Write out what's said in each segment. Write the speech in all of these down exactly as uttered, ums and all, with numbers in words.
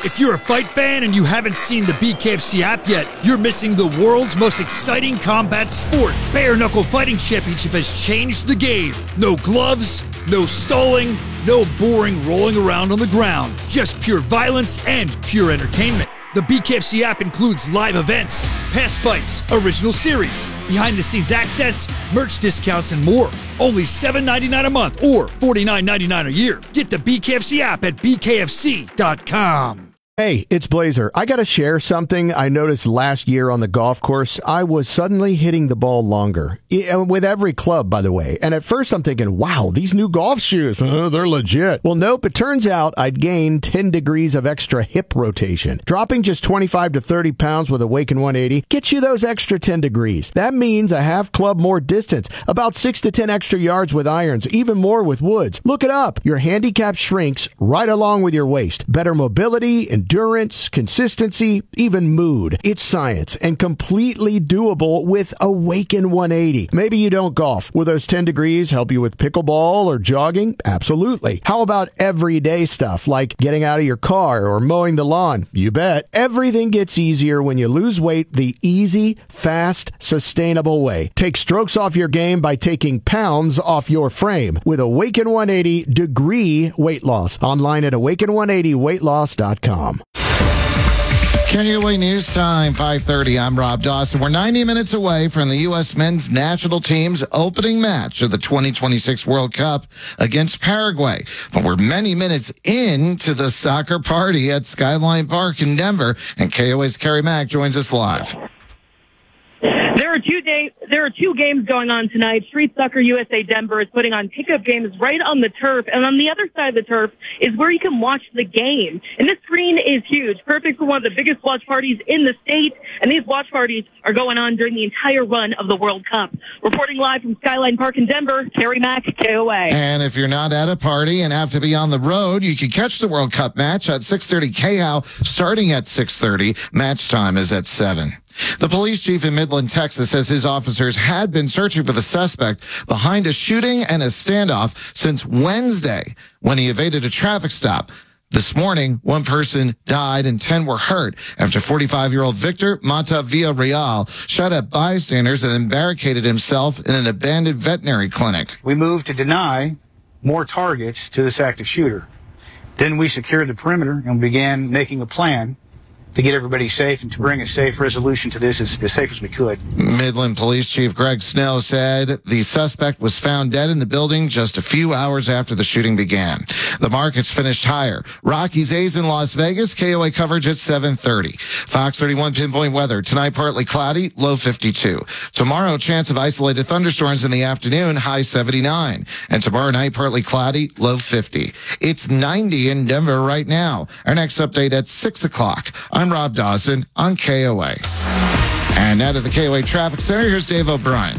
If you're a fight fan and you haven't seen the B K F C app yet, you're missing the world's most exciting combat sport. Bare Knuckle Fighting Championship has changed the game. No gloves, no stalling, no boring rolling around on the ground. Just pure violence and pure entertainment. The B K F C app includes live events, past fights, original series, behind-the-scenes access, merch discounts, and more. Only seven dollars and ninety-nine cents a month or forty-nine dollars and ninety-nine cents a year. Get the B K F C app at B K F C dot com. Hey, it's Blazer. I got to share something I noticed last year on the golf course. I was suddenly hitting the ball longer. With every club, by the way. And at first I'm thinking, wow, these new golf shoes, oh, they're legit. Well, nope. It turns out I'd gained ten degrees of extra hip rotation. Dropping just twenty-five to thirty pounds with Awaken one eighty gets you those extra ten degrees. That means a half club more distance, about six to ten extra yards with irons, even more with woods. Look it up. Your handicap shrinks right along with your waist. Better mobility and endurance, consistency, even mood. It's science and completely doable with Awaken one eighty. Maybe you don't golf. Will those ten degrees help you with pickleball or jogging? Absolutely. How about everyday stuff like getting out of your car or mowing the lawn? You bet. Everything gets easier when you lose weight the easy, fast, sustainable way. Take strokes off your game by taking pounds off your frame with Awaken one eighty Degree Weight Loss. Online at awaken one eighty weight loss dot com. K O A News Time, five thirty. I'm Rob Dawson. We're ninety minutes away from the U S men's national team's opening match of the twenty twenty-six World Cup against Paraguay. But we're many minutes into the soccer party at Skyline Park in Denver, and K O A's Kerry Mack joins us live. There are two day, there are two games going on tonight. Street Soccer U S A Denver is putting on pickup games right on the turf, and on the other side of the turf is where you can watch the game. And this screen is huge, perfect for one of the biggest watch parties in the state. And these watch parties are going on during the entire run of the World Cup. Reporting live from Skyline Park in Denver, Kerry Mack, K O A. And if you're not at a party and have to be on the road, you can catch the World Cup match at six thirty K H O W, starting at six thirty. Match time is at seven. The police chief in Midland, Texas, says his officers had been searching for the suspect behind a shooting and a standoff since Wednesday when he evaded a traffic stop. This morning, one person died and ten were hurt after forty-five-year-old Victor Mata Villarreal shot at bystanders and then barricaded himself in an abandoned veterinary clinic. We moved to deny more targets to this active shooter. Then we secured the perimeter and began making a plan to get everybody safe and to bring a safe resolution to this as, as safe as we could. Midland Police Chief Greg Snow said the suspect was found dead in the building just a few hours after the shooting began. The markets finished higher. Rockies A's in Las Vegas, K O A coverage at seven thirty. Fox thirty-one pinpoint weather. Tonight partly cloudy, low fifty-two. Tomorrow chance of isolated thunderstorms in the afternoon, high seventy-nine. And tomorrow night partly cloudy, low fifty. It's ninety in Denver right now. Our next update at six o'clock. I'm Rob Dawson on K O A. And now to the K O A Traffic Center. Here's Dave O'Brien.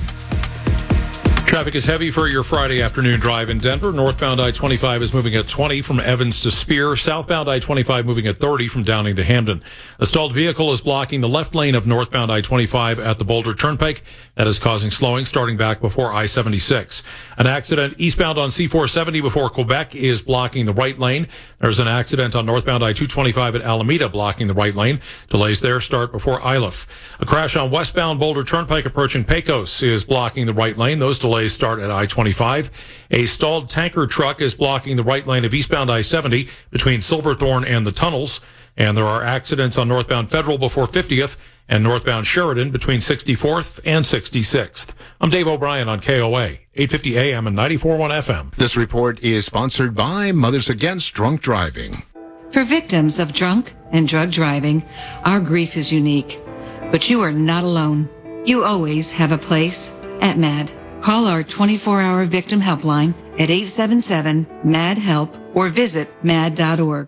Traffic is heavy for your Friday afternoon drive in Denver. Northbound I twenty-five is moving at twenty from Evans to Spear. Southbound I twenty-five moving at thirty from Downing to Hamden. A stalled vehicle is blocking the left lane of northbound I twenty-five at the Boulder Turnpike. That is causing slowing starting back before I seventy-six. An accident eastbound on C four seventy before Quebec is blocking the right lane. There's an accident on northbound I two twenty-five at Alameda blocking the right lane. Delays there start before Iliff. A crash on westbound Boulder Turnpike approaching Pecos is blocking the right lane. Those delays start at I twenty-five. A stalled tanker truck is blocking the right lane of eastbound I seventy between Silverthorne and the tunnels. And there are accidents on northbound Federal before fiftieth and northbound Sheridan between sixty-fourth and sixty-sixth. I'm Dave O'Brien on K O A, eight fifty A M and ninety-four point one F M. This report is sponsored by Mothers Against Drunk Driving. For victims of drunk and drug driving, our grief is unique. But you are not alone. You always have a place at MAD. Call our twenty-four hour victim helpline at eight seven seven, M A D, HELP or visit mad dot org.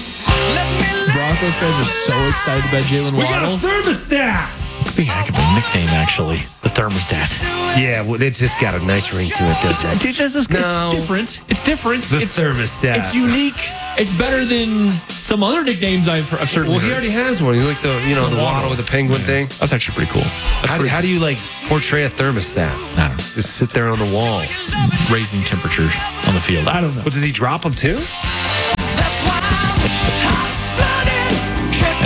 Broncos fans are so excited about Jalen Waddle. We got a thermostat! Big heck of a nickname, actually. The thermostat. Yeah, well, it's just got a nice ring to it, doesn't it? Dude, this is, no. It's different. It's different. The it's, thermostat. It's unique. It's better than some other nicknames I've, I've certainly Well, he heard. already has one. He's like the, you know, the, the waddle with the penguin yeah. thing. That's actually pretty cool. That's how, pretty how do you, like, portray a thermostat? I don't know. Just sit there on the wall. Raising temperatures on the field. I don't know. But does he drop them, too?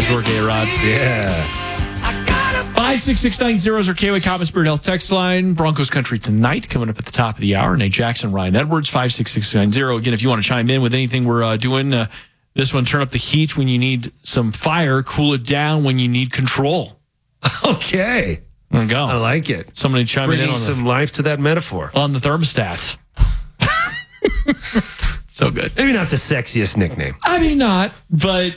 Nice work, A-Rod. Yeah. five six six nine zero is our K O A Common Spirit Health text line. Broncos Country tonight, coming up at the top of the hour. Nate Jackson, Ryan Edwards, five six six nine zero. Again, if you want to chime in with anything we're uh, doing, uh, this one, turn up the heat when you need some fire, cool it down when you need control. Okay. There we go. I like it. Somebody chiming Bringing in on some the, life to that metaphor. on the thermostats. So good. Maybe not the sexiest nickname. I mean, not, but,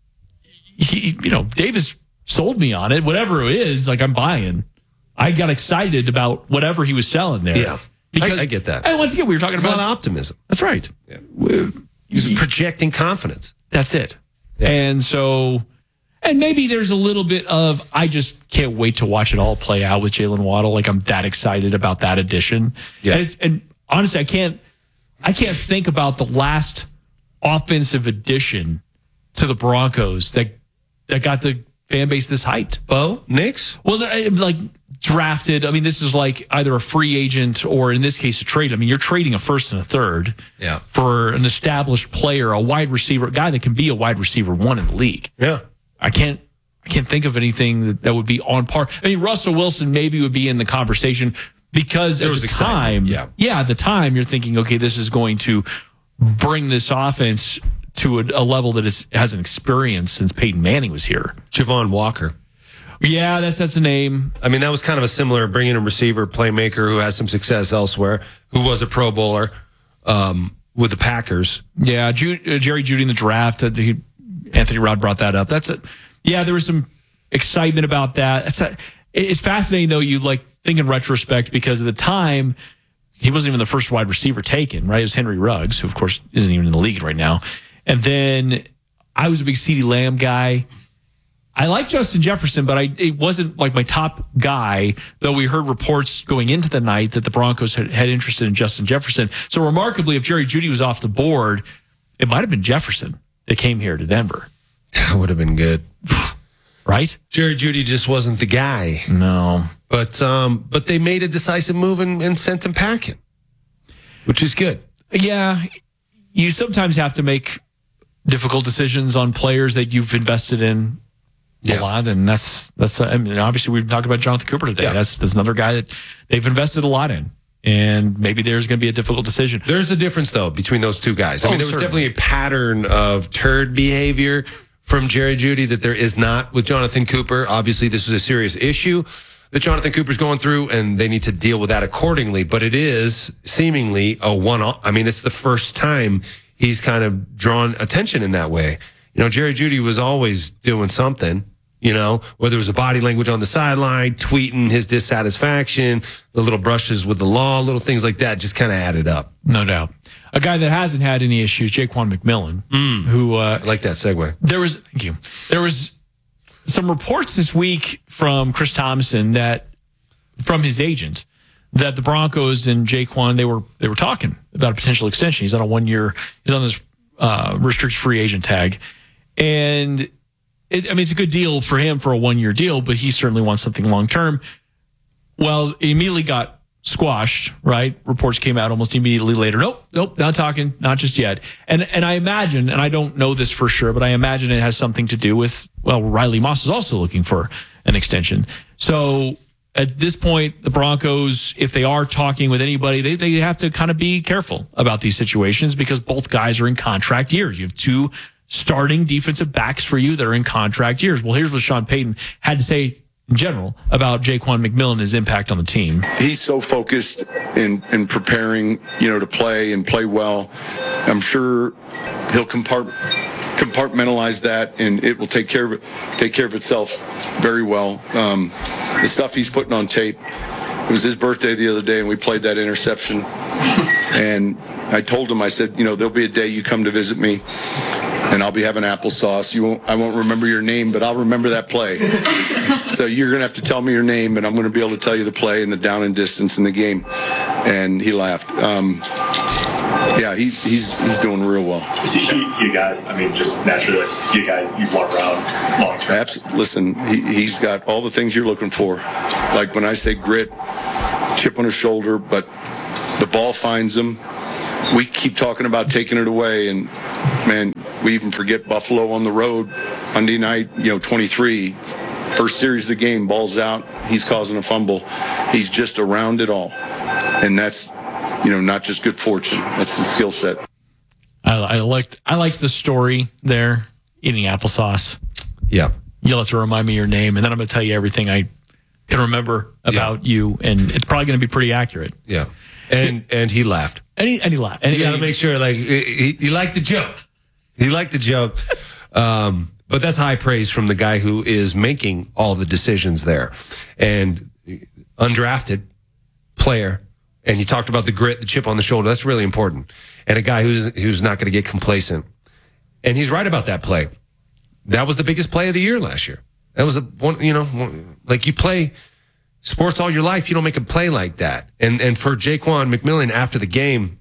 he, you know, Davis sold me on it. Whatever it is, like, I'm buying. I got excited about whatever he was selling there. Yeah. Because, I, I get that. And once again, we were talking There's about a lot of optimism. That's right. Yeah. He's projecting confidence. That's it. Yeah. And so, and maybe there's a little bit of, I just can't wait to watch it all play out with Jalen Waddle. Like, I'm that excited about that addition. Yeah. And, and honestly, I can't, I can't think about the last offensive addition to the Broncos that that got the fan base this hyped. Bo? Knicks? Well, like drafted. I mean, this is like either a free agent or in this case a trade. I mean, you're trading a first and a third Yeah. for an established player, a wide receiver, a guy that can be a wide receiver one in the league. Yeah. I can't I can't think of anything that, that would be on par. I mean, Russell Wilson maybe would be in the conversation because There at was the excitement. time, Yeah. yeah, at the time you're thinking, okay, this is going to bring this offense to a, a level that is, hasn't experienced since Peyton Manning was here. Javon Walker. Yeah, that's that's a name. I mean, that was kind of a similar bringing a receiver, playmaker who has some success elsewhere, who was a Pro Bowler um, with the Packers. Yeah, Ju- uh, Jerry Jeudy in the draft. Uh, he, Anthony Rod brought that up. That's it. Yeah, there was some excitement about that. That's a, it's fascinating though. You like think in retrospect because at the time he wasn't even the first wide receiver taken. Right, it was Henry Ruggs, who of course isn't even in the league right now. And then I was a big CeeDee Lamb guy. I like Justin Jefferson, but I it wasn't like my top guy, though we heard reports going into the night that the Broncos had, had interest in Justin Jefferson. So remarkably, if Jerry Jeudy was off the board, it might have been Jefferson that came here to Denver. That would have been good. Right? Jerry Jeudy just wasn't the guy. No. But um, but they made a decisive move and, and sent him packing, which is good. Yeah. You sometimes have to make difficult decisions on players that you've invested in Yeah. a lot, and that's that's. I mean, obviously, we've talked about Jonathan Cooper today. Yeah. That's that's another guy that they've invested a lot in, and maybe there's going to be a difficult decision. There's a difference, though, between those two guys. I Oh, mean, there was certainly. definitely a pattern of turd behavior from Jerry Jeudy that there is not with Jonathan Cooper. Obviously, this is a serious issue that Jonathan Cooper's going through, and they need to deal with that accordingly. But it is seemingly a one-off. I mean, it's the first time he's kind of drawn attention in that way. You know, Jerry Jeudy was always doing something. You know, whether it was a body language on the sideline, tweeting his dissatisfaction, the little brushes with the law, little things like that just kind of added up. No doubt. A guy that hasn't had any issues, Jaquan McMillan, who uh, I like that segue. there was thank you. There was some reports this week from Chris Thompson that from his agent that the Broncos and Jaquan they were they were talking about a potential extension. He's on a one year. He's on this uh, restricted free agent tag, and. It, I mean, it's a good deal for him for a one-year deal, but he certainly wants something long-term. Well, it immediately got squashed, right? Reports came out almost immediately later. Nope, nope, not talking, not just yet. And and I imagine, and I don't know this for sure, but I imagine it has something to do with, well, Riley Moss is also looking for an extension. So at this point, the Broncos, if they are talking with anybody, they, they have to kind of be careful about these situations because both guys are in contract years. You have two starting defensive backs for you that are in contract years. Well, here's what Sean Payton had to say in general about Jaquan McMillan and his impact on the team. He's so focused in, in preparing, you know, to play and play well. I'm sure he'll compart- compartmentalize that and it will take care of it, take care of itself very well. Um, the stuff he's putting on tape, it was his birthday the other day and we played that interception. And I told him, I said, you know, there'll be a day you come to visit me and I'll be having applesauce. You won't, I won't remember your name, but I'll remember that play. So you're going to have to tell me your name, and I'm going to be able to tell you the play and the down and distance in the game. And he laughed. Um, yeah, he's he's he's doing real well. Is he you guy? I mean, just naturally, like you guy you want around long term. Absolutely. Listen, he, he's got all the things you're looking for. Like when I say grit, chip on his shoulder, but the ball finds him. We keep talking about taking it away, and man. we even forget Buffalo on the road, Monday night, you know, twenty-three. First series of the game, ball's out. He's causing a fumble. He's just around it all. And that's, you know, not just good fortune. That's the skill set. I, I liked I liked the story there, eating applesauce. Yeah. You'll have to remind me your name, and then I'm going to tell you everything I can remember about yeah. you, and it's probably going to be pretty accurate. Yeah. And and he laughed. And he, and he laughed. And you got to make sure, like, he, he liked the joke. He liked the joke. Um, but that's high praise from the guy who is making all the decisions there. And undrafted player. And you talked about the grit, the chip on the shoulder. That's really important. And a guy who's who's not going to get complacent. And he's right about that play. That was the biggest play of the year last year. That was a one, you know, one, like you play sports all your life, you don't make a play like that. And and for Jaquan McMillian after the game,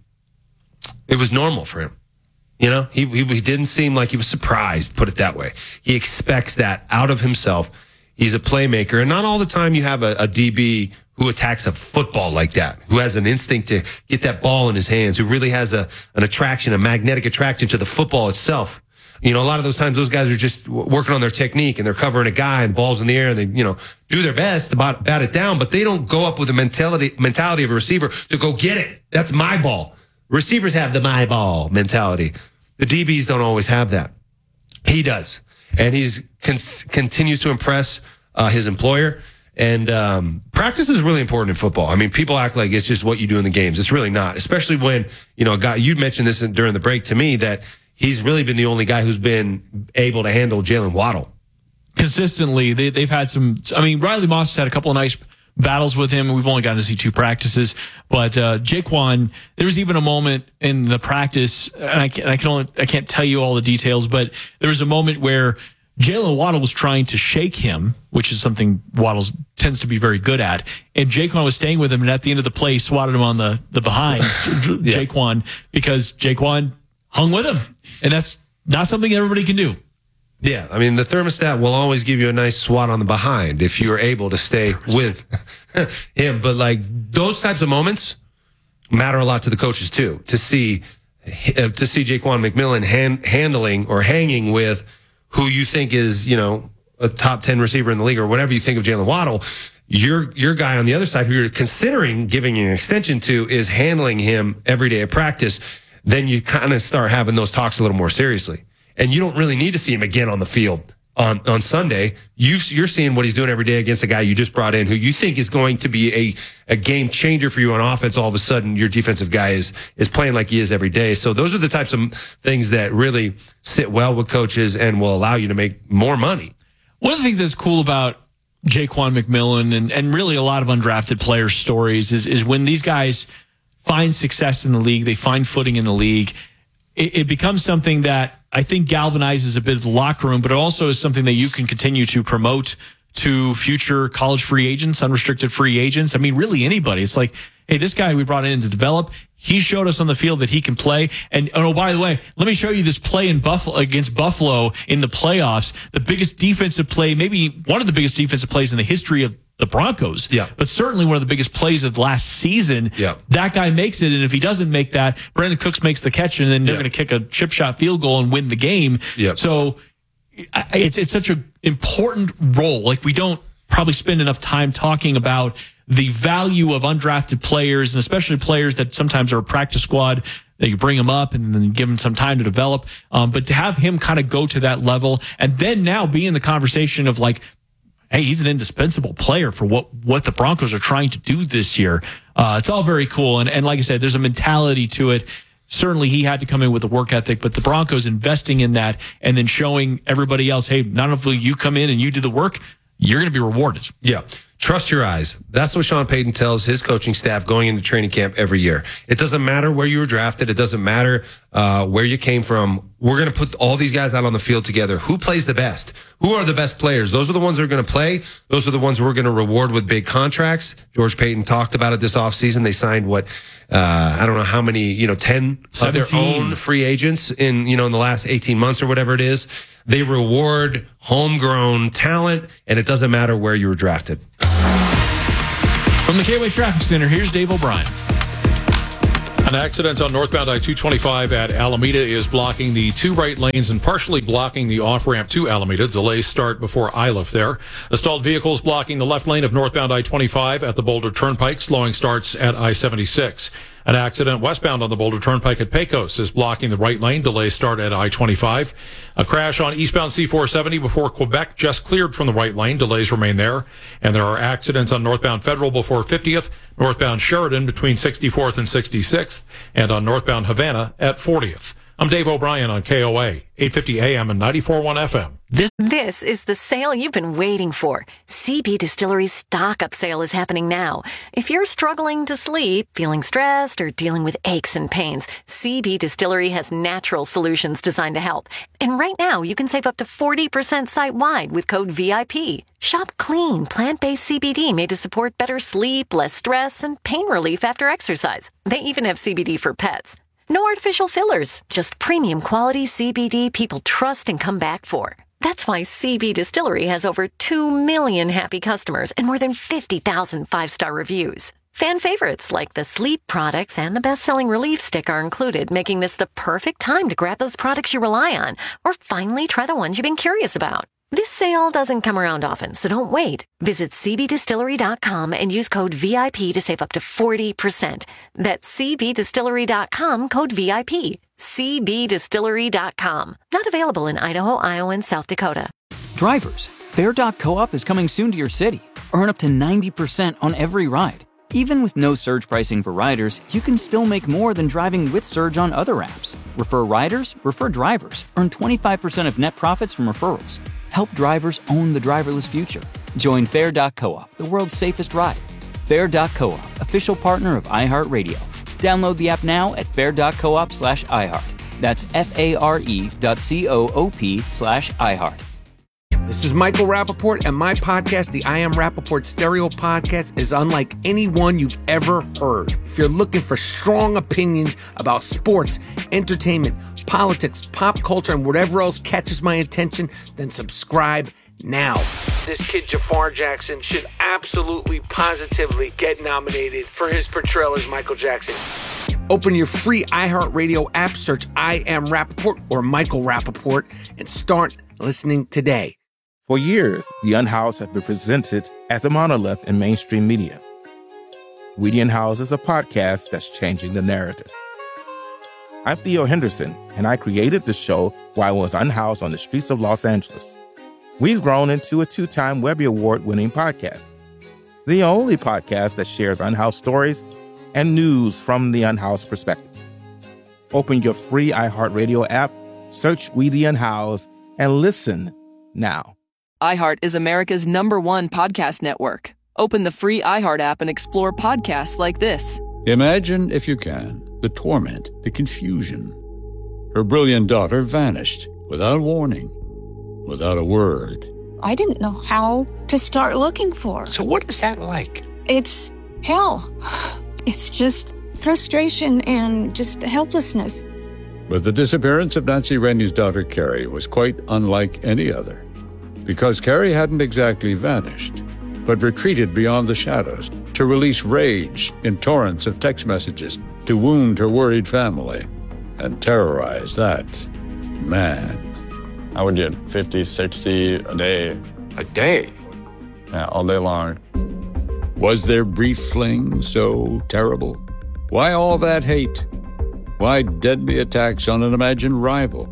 it was normal for him. You know, he, he he didn't seem like he was surprised, put it that way. He expects that out of himself. He's a playmaker. And not all the time you have a, a D B who attacks a football like that, who has an instinct to get that ball in his hands, who really has a an attraction, a magnetic attraction to the football itself. You know, a lot of those times those guys are just working on their technique and they're covering a guy and the ball's in the air and they, you know, do their best to bat, bat it down, but they don't go up with the mentality mentality of a receiver to go get it. That's my ball. Receivers have the my ball mentality. The D Bs don't always have that. He does. And he's con- continues to impress uh, his employer. And um, practice is really important in football. I mean, people act like it's just what you do in the games. It's really not, especially when, you know, a guy, you mentioned this during the break to me, that he's really been the only guy who's been able to handle Jalen Waddle. Consistently, they, they've had some, I mean, Riley Moss has had a couple of nice battles with him. We've only gotten to see two practices, but uh, Jaquan, there was even a moment in the practice, and I can't, I can only, I can't tell you all the details, but there was a moment where Jalen Waddle was trying to shake him, which is something Waddle tends to be very good at, and Jaquan was staying with him, and at the end of the play, swatted him on the, the behind, yeah. Jaquan, because Jaquan hung with him, and that's not something everybody can do. Yeah, I mean, the thermostat will always give you a nice swat on the behind if you're able to stay with him. But, like, those types of moments matter a lot to the coaches, too, to see uh, to see Jaquan McMillian hand, handling or hanging with who you think is, you know, a top ten receiver in the league or whatever you think of Jalen Waddle. Your, your guy on the other side who you're considering giving an extension to is handling him every day at practice. Then you kind of start having those talks a little more seriously. And you don't really need to see him again on the field on, on Sunday. You, you're seeing what he's doing every day against a guy you just brought in who you think is going to be a, a game changer for you on offense. All of a sudden, your defensive guy is, is playing like he is every day. So those are the types of things that really sit well with coaches and will allow you to make more money. One of the things that's cool about Jaquan McMillian and, and really a lot of undrafted players' stories is, is when these guys find success in the league, they find footing in the league, it, it becomes something that I think galvanizes a bit of the locker room, but it also is something that you can continue to promote to future college free agents, unrestricted free agents. I mean, really anybody. It's like, hey, this guy we brought in to develop, he showed us on the field that he can play. And oh, by the way, let me show you this play in Buffalo against Buffalo in the playoffs. The biggest defensive play, maybe one of the biggest defensive plays in the history of the Broncos, yeah, but certainly one of the biggest plays of last season. Yeah. That guy makes it, and if he doesn't make that, Brandon Cooks makes the catch, and then they're yeah. going to kick a chip shot field goal and win the game. Yeah. So it's it's such an important role. Like, we don't probably spend enough time talking about the value of undrafted players, and especially players that sometimes are a practice squad, that you bring them up and then you give them some time to develop. Um, but to have him kind of go to that level and then now be in the conversation of like, hey, he's an indispensable player for what, what the Broncos are trying to do this year. Uh, it's all very cool. And, and like I said, there's a mentality to it. Certainly he had to come in with a work ethic, but the Broncos investing in that and then showing everybody else, hey, not only you come in and you do the work, you're going to be rewarded. Yeah. Trust your eyes. That's what Sean Payton tells his coaching staff going into training camp every year. It doesn't matter where you were drafted. It doesn't matter uh, where you came from. We're going to put all these guys out on the field together. Who plays the best? Who are the best players? Those are the ones that are going to play. Those are the ones we're going to reward with big contracts. George Payton talked about it this offseason. They signed what, uh, I don't know how many, you know, ten of their own free agents in, you know, in the last eighteen months or whatever it is. They reward homegrown talent, and it doesn't matter where you were drafted. From the K-Way Traffic Center, here's Dave O'Brien. An accident on northbound I two twenty-five at Alameda is blocking the two right lanes and partially blocking the off-ramp to Alameda. Delays start before Iliff there. A stalled vehicles blocking the left lane of northbound I twenty-five at the Boulder Turnpike. Slowing starts at I seventy-six. An accident westbound on the Boulder Turnpike at Pecos is blocking the right lane. Delays start at I twenty-five. A crash on eastbound C four seventy before Quebec just cleared from the right lane. Delays remain there. And there are accidents on northbound Federal before fiftieth, northbound Sheridan between sixty-fourth and sixty-sixth, and on northbound Havana at fortieth. I'm Dave O'Brien on K O A, eight fifty A M and ninety-four point one F M. This, this is the sale you've been waiting for. C B Distillery's stock-up sale is happening now. If you're struggling to sleep, feeling stressed, or dealing with aches and pains, C B Distillery has natural solutions designed to help. And right now, you can save up to forty percent site-wide with code V I P. Shop clean, plant-based C B D made to support better sleep, less stress, and pain relief after exercise. They even have C B D for pets. No artificial fillers, just premium quality C B D people trust and come back for. That's why C B Distillery has over two million happy customers and more than fifty thousand five-star reviews. Fan favorites like the sleep products and the best-selling Relief Stick are included, making this the perfect time to grab those products you rely on or finally try the ones you've been curious about. This sale doesn't come around often, so don't wait. Visit C B distillery dot com and use code V I P to save up to forty percent. That's C B distillery dot com, code V I P. C B distillery dot com. Not available in Idaho, Iowa, and South Dakota. Drivers, Fair dot Co-op is coming soon to your city. Earn up to ninety percent on every ride. Even with no surge pricing for riders, you can still make more than driving with Surge on other apps. Refer riders, refer drivers. Earn twenty-five percent of net profits from referrals. Help drivers own the driverless future. Join Fair dot Co-op, the world's safest ride. Fair dot Co-op, official partner of iHeartRadio. Download the app now at fair dot coop slash iHeart. That's F-A-R-E dot C-O-O-P slash iHeart. This is Michael Rappaport, and my podcast, the I Am Rappaport Stereo Podcast, is unlike any one you've ever heard. If you're looking for strong opinions about sports, entertainment, politics, pop culture, and whatever else catches my attention, then subscribe now. This kid, Jafar Jackson, should absolutely, positively get nominated for his portrayal as Michael Jackson. Open your free iHeartRadio app, search I Am Rappaport or Michael Rappaport, and start listening today. For years, The Unhoused has been presented as a monolith in mainstream media. We The Unhoused is a podcast that's changing the narrative. I'm Theo Henderson, and I created the show while I was unhoused on the streets of Los Angeles. We've grown into a two-time Webby Award-winning podcast, the only podcast that shares unhoused stories and news from the unhoused perspective. Open your free iHeartRadio app, search We The Unhoused, and listen now. iHeart is America's number one podcast network. Open the free iHeart app and explore podcasts like this. Imagine, if you can, the torment, the confusion. Her brilliant daughter vanished without warning, without a word. I didn't know how to start looking for her. So what is that like? It's hell. It's just frustration and just helplessness. But the disappearance of Nancy Rainey's daughter, Carrie, was quite unlike any other. Because Carrie hadn't exactly vanished, but retreated beyond the shadows to release rage in torrents of text messages to wound her worried family and terrorize that man. I would get fifty, sixty a day. A day? Yeah, all day long. Was their brief fling so terrible? Why all that hate? Why deadly attacks on an imagined rival?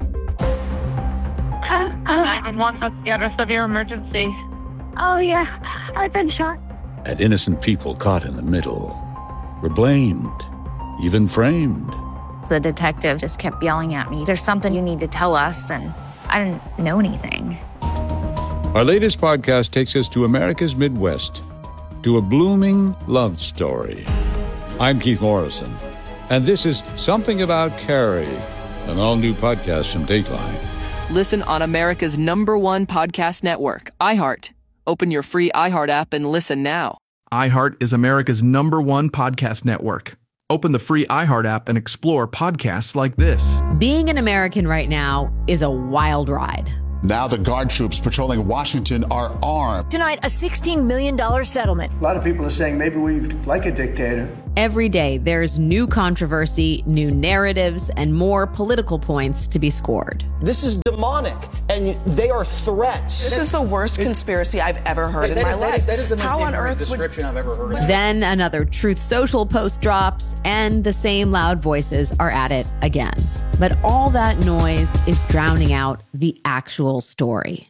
nine one one, you have a severe emergency. Oh, yeah. I've been shot. And innocent people caught in the middle were blamed, even framed. The detective just kept yelling at me, "There's something you need to tell us," and I didn't know anything. Our latest podcast takes us to America's Midwest, to a blooming love story. I'm Keith Morrison, and this is Something About Carrie, an all-new podcast from Dateline. Listen on America's number one podcast network, iHeart. Open your free iHeart app and listen now. iHeart is America's number one podcast network. Open the free iHeart app and explore podcasts like this. Being an American right now is a wild ride. Now the guard troops patrolling Washington are armed. Tonight, a sixteen million dollars settlement. A lot of people are saying maybe we like a dictator. Every day, there's new controversy, new narratives, and more political points to be scored. This is demonic, and they are threats. This is the worst conspiracy I've ever heard in my life. That is the most How on earth description I've ever heard. Then another Truth Social post drops, and the same loud voices are at it again. But all that noise is drowning out the actual story.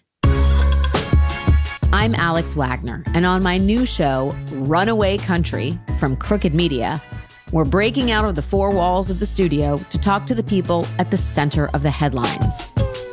I'm Alex Wagner, and on my new show, Runaway Country, from Crooked Media, we're breaking out of the four walls of the studio to talk to the people at the center of the headlines.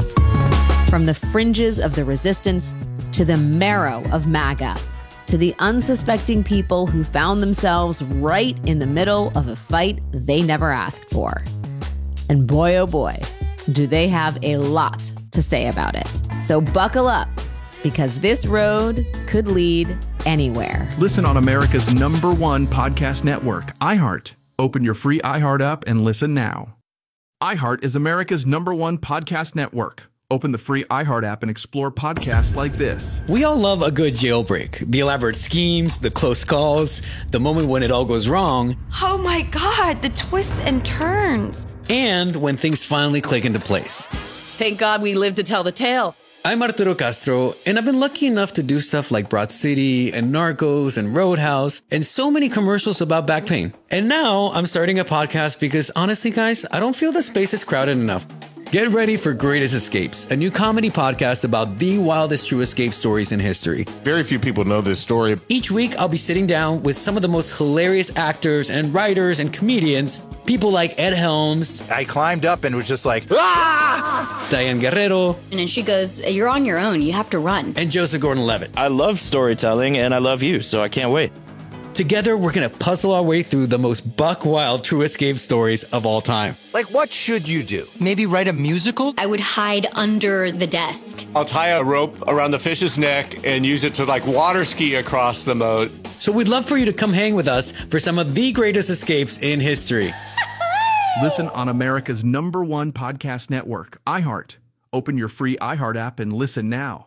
From the fringes of the resistance to the marrow of MAGA, to the unsuspecting people who found themselves right in the middle of a fight they never asked for. And boy, oh boy, do they have a lot to say about it. So buckle up, because this road could lead anywhere. Listen on America's number one podcast network, iHeart. Open your free iHeart app and listen now. iHeart is America's number one podcast network. Open the free iHeart app and explore podcasts like this. We all love a good jailbreak. The elaborate schemes, the close calls, the moment when it all goes wrong. Oh my God, the twists and turns. And when things finally click into place. Thank God we lived to tell the tale. I'm Arturo Castro, and I've been lucky enough to do stuff like Broad City and Narcos and Roadhouse and so many commercials about back pain. And now I'm starting a podcast because honestly, guys, I don't feel the space is crowded enough. Get ready for Greatest Escapes, a new comedy podcast about the wildest true escape stories in history. Very few people know this story. Each week, I'll be sitting down with some of the most hilarious actors and writers and comedians, people like Ed Helms. I climbed up and was just like, ah! Diane Guerrero. And then she goes, you're on your own, you have to run. And Joseph Gordon-Levitt. I love storytelling, and I love you, so I can't wait. Together, we're going to puzzle our way through the most buck-wild true escape stories of all time. Like, what should you do? Maybe write a musical? I would hide under the desk. I'll tie a rope around the fish's neck and use it to, like, water ski across the moat. So we'd love for you to come hang with us for some of the greatest escapes in history. Listen on America's number one podcast network, iHeart. Open your free iHeart app and listen now.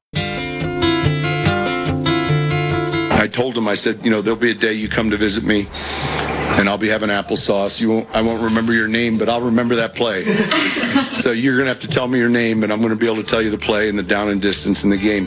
I told him, I said, you know, there'll be a day you come to visit me and I'll be having applesauce. You won't, I won't remember your name, but I'll remember that play. So you're going to have to tell me your name and I'm going to be able to tell you the play and the down and distance in the game.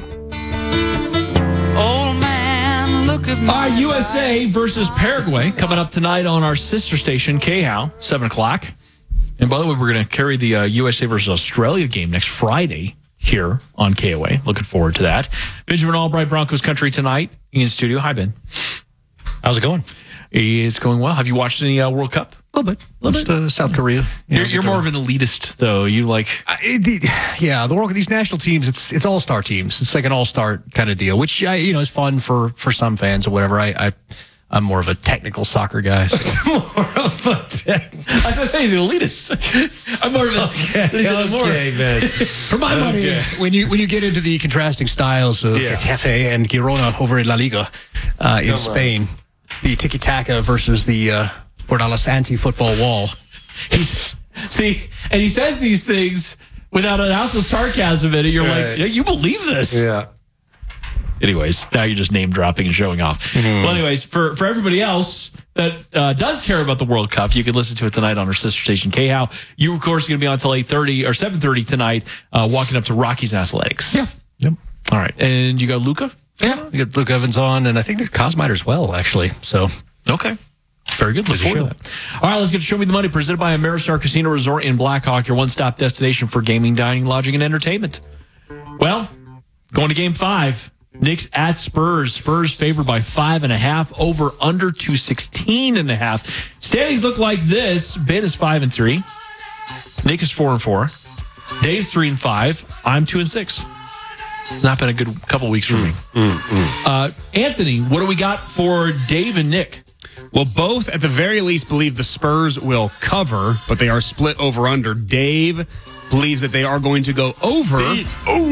Old man, look at my All right, U S A versus Paraguay coming up tonight on our sister station, K H O W, seven o'clock. And by the way, we're going to carry the uh, U S A versus Australia game next Friday here on K O A. Looking forward to that. Benjamin Albright, Broncos Country tonight in studio. Hi, Ben. How's it going? It's going well. Have you watched any uh, World Cup? A little bit. Watched uh, South Korea. You're, you're more of an elitist, though. You like, uh, it, yeah. The World these national teams, it's it's all star teams. It's like an all star kind of deal, which I, you know is fun for for some fans or whatever. I. I I'm more of a technical soccer guy. So. more of a tech. I was going to say he's an elitist. I'm more of a okay, okay, man. For my money, okay. when you when you get into the contrasting styles of yeah. Getafe and Girona over in La Liga uh, in Come Spain, on. the tiki-taka versus the uh, Bordalas anti-football wall. He's, see, and he says these things without an ounce of sarcasm in it. You're right. like, yeah, you believe this? Yeah. Anyways, now you're just name dropping and showing off. Mm. Well, anyways, for, for everybody else that uh, does care about the World Cup, you can listen to it tonight on our sister station, K H O W. You, of course, are going to be on until eight thirty or seven thirty tonight, uh, walking up to Rockies Athletics. Yeah. Yep. All right. And you got Luca? Yeah. You got Luke Evans on, and I think Cosmiter as well, actually. So, okay. Very good. Look forward to that. All right, let's get to Show Me the Money, presented by Ameristar Casino Resort in Blackhawk, your one-stop destination for gaming, dining, lodging, and entertainment. Well, going to game five. Knicks at Spurs. Spurs favored by five and a half. Over under two sixteen and a half. Standings look like this. Ben is five and three. Nick is four and four. Dave's three and five. I'm two and six. It's not been a good couple weeks for me. Mm, mm. Uh, Anthony, what do we got for Dave and Nick? Well, both at the very least believe the Spurs will cover, but they are split over under. Dave believes that they are going to go over. The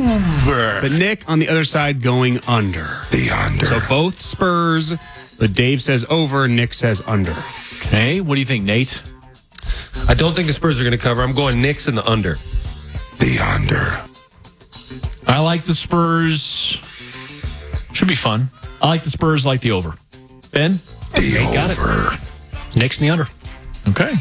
over. But Nick, on the other side, going under. The under. So both Spurs, but Dave says over, Nick says under. Okay, what do you think, Nate? I don't think the Spurs are going to cover. I'm going Knicks in the under. The under. All I like the Spurs. Should be fun. I like the Spurs, like the over. Ben? The over. It. Knicks in the under. Okay.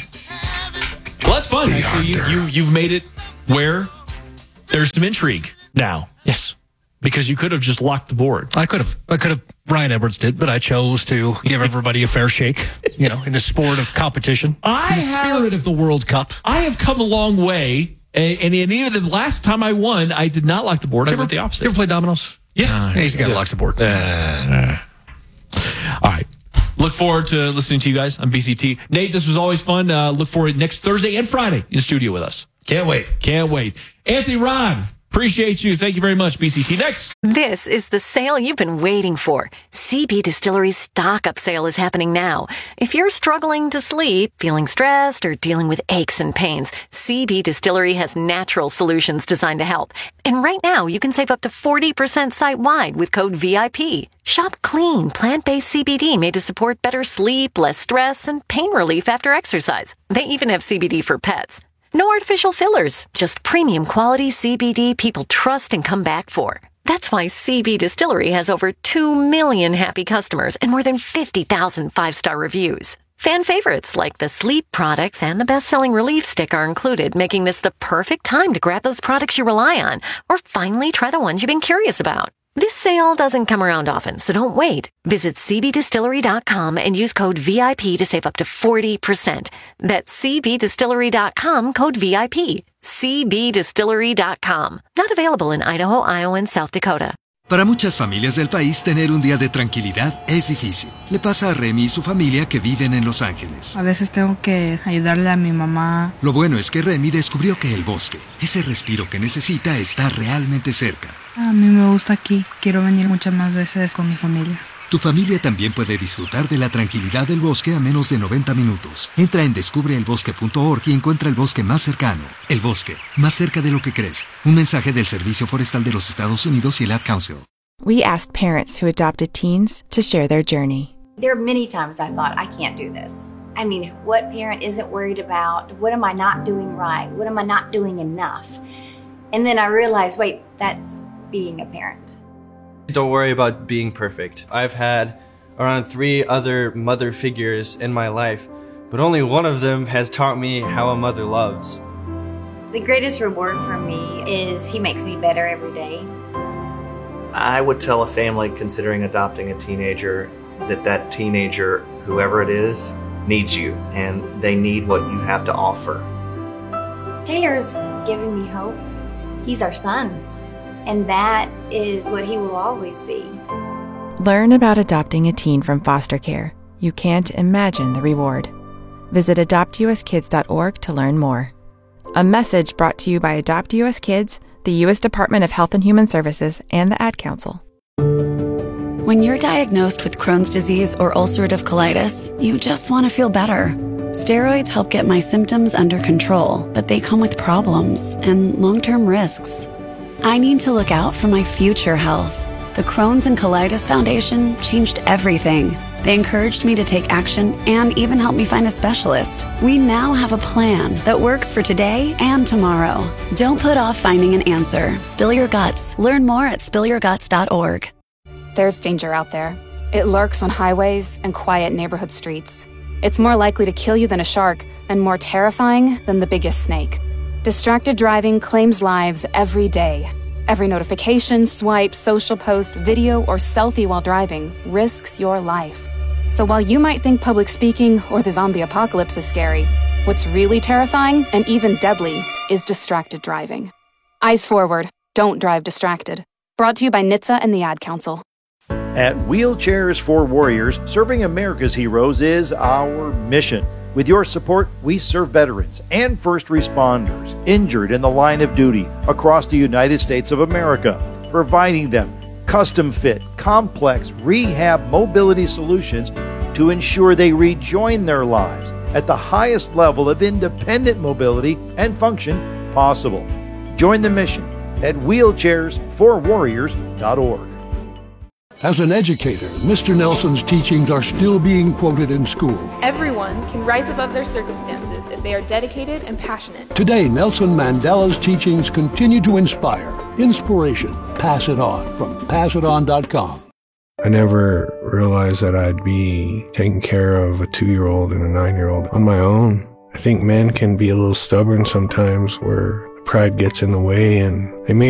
Well, that's fun. Actually, you, you, you've made it where there's some intrigue now. Yes. Because you could have just locked the board. I could have. I could have. Ryan Edwards did, but I chose to give everybody a fair shake, you know, in the sport of competition. I in the have, spirit of the World Cup. I have come a long way. And, and even the last time I won, I did not lock the board. Did I ever, went the opposite. You ever play dominoes? Yeah. Uh, yeah he's got to yeah. lock the board. Uh, uh. All right. Look forward to listening to you guys on B C T. Nate, this was always fun. Uh, look forward next Thursday and Friday in the studio with us. Can't wait. Can't wait. Anthony, Ron, appreciate you. Thank you very much. B C T next. This is the sale you've been waiting for. C B Distillery's stock-up sale is happening now. If you're struggling to sleep, feeling stressed, or dealing with aches and pains, C B Distillery has natural solutions designed to help. And right now, you can save up to forty percent site-wide with code V I P. Shop clean, plant-based C B D made to support better sleep, less stress, and pain relief after exercise. They even have C B D for pets. No artificial fillers, just premium quality C B D people trust and come back for. That's why C B Distillery has over two million happy customers and more than fifty thousand five-star reviews. Fan favorites like the sleep products and the best-selling relief stick are included, making this the perfect time to grab those products you rely on or finally try the ones you've been curious about. This sale doesn't come around often, so don't wait. Visit c b distillery dot com and use code V I P to save up to forty percent. That's c b distillery dot com, code V I P. c b distillery dot com. Not available in Idaho, Iowa, and South Dakota. Para muchas familias del país, tener un día de tranquilidad es difícil. Le pasa a Remy y su familia que viven en Los Ángeles. A veces tengo que ayudarle a mi mamá. Lo bueno es que Remy descubrió que el bosque, ese respiro que necesita, está realmente cerca. A mí me gusta aquí. Quiero venir muchas más veces con mi familia. Tu familia también puede disfrutar de la tranquilidad del bosque a menos de noventa minutos. Entra en descubre el bosque punto org y encuentra el bosque más cercano. El bosque, más cerca de lo que crees. Un mensaje del Servicio Forestal de los Estados Unidos y el Ad Council. We asked parents who adopted teens to share their journey. There are many times I thought, I can't do this. I mean, what parent isn't worried about? What am I not doing right? What am I not doing enough? And then I realized, wait, that's being a parent. Don't worry about being perfect. I've had around three other mother figures in my life, but only one of them has taught me how a mother loves. The greatest reward for me is he makes me better every day. I would tell a family considering adopting a teenager that that teenager, whoever it is, needs you, and they need what you have to offer. Taylor's giving me hope. He's our son. And that is what he will always be. Learn about adopting a teen from foster care. You can't imagine the reward. Visit adopt u s kids dot org to learn more. A message brought to you by Adopt U S Kids, the U S Department of Health and Human Services, and the Ad Council. When you're diagnosed with Crohn's disease or ulcerative colitis, you just want to feel better. Steroids help get my symptoms under control, but they come with problems and long-term risks. I need to look out for my future health. The Crohn's and Colitis Foundation changed everything. They encouraged me to take action and even helped me find a specialist. We now have a plan that works for today and tomorrow. Don't put off finding an answer. Spill your guts. Learn more at spill your guts dot org. There's danger out there. It lurks on highways and quiet neighborhood streets. It's more likely to kill you than a shark and more terrifying than the biggest snake. Distracted driving claims lives every day. Every notification, swipe, social post, video, or selfie while driving risks your life. So while you might think public speaking or the zombie apocalypse is scary, what's really terrifying and even deadly is distracted driving. Eyes forward. Don't drive distracted. Brought to you by N H T S A and the Ad Council. At Wheelchairs for Warriors, serving America's heroes is our mission. With your support, we serve veterans and first responders injured in the line of duty across the United States of America, providing them custom-fit, complex rehab mobility solutions to ensure they rejoin their lives at the highest level of independent mobility and function possible. Join the mission at wheelchairs for warriors dot org. As an educator, Mister Nelson's teachings are still being quoted in school. Everyone can rise above their circumstances if they are dedicated and passionate. Today, Nelson Mandela's teachings continue to inspire. Inspiration. Pass it on from pass it on dot com. I never realized that I'd be taking care of a two-year-old and a nine-year-old on my own. I think men can be a little stubborn sometimes where pride gets in the way and they may